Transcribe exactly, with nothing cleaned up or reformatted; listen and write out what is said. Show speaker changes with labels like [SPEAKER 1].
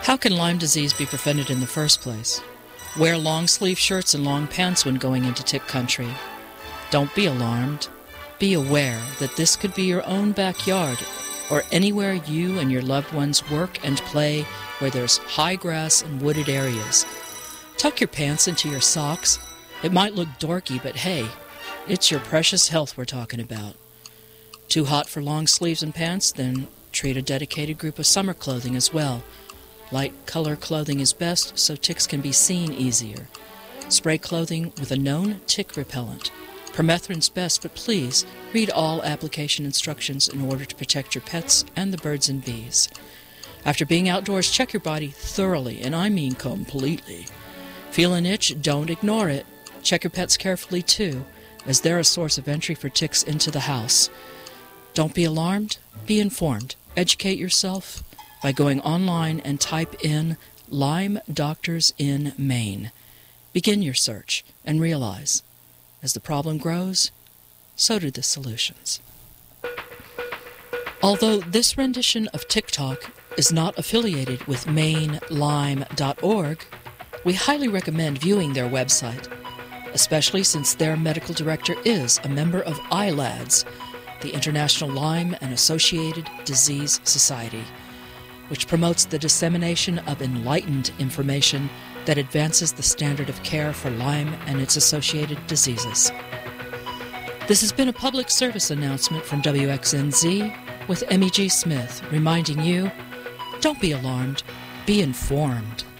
[SPEAKER 1] How can Lyme disease be prevented in the first place? Wear long-sleeve shirts and long pants when going into tick country. Don't be alarmed. Be aware that this could be your own backyard or anywhere you and your loved ones work and play where there's high grass and wooded areas. Tuck your pants into your socks. It might look dorky, but hey, it's your precious health we're talking about. Too hot for long sleeves and pants? Then treat a dedicated group of summer clothing as well. Light color clothing is best so ticks can be seen easier. Spray clothing with a known tick repellent. Permethrin's best, but please read all application instructions in order to protect your pets and the birds and bees. After being outdoors, check your body thoroughly, and I mean completely. Feel an itch? Don't ignore it. Check your pets carefully too, as they're a source of entry for ticks into the house. Don't be alarmed. Be informed. Educate yourself by going online and type in Lyme Doctors in Maine. Begin your search and realize, as the problem grows, so do the solutions. Although this rendition of TikTok is not affiliated with Maine Lyme dot org, we highly recommend viewing their website, especially since their medical director is a member of I LADS, the International Lyme and Associated Disease Society, which promotes the dissemination of enlightened information that advances the standard of care for Lyme and its associated diseases. This has been a public service announcement from W X N Z with Emmy G. Smith, reminding you, don't be alarmed, be informed.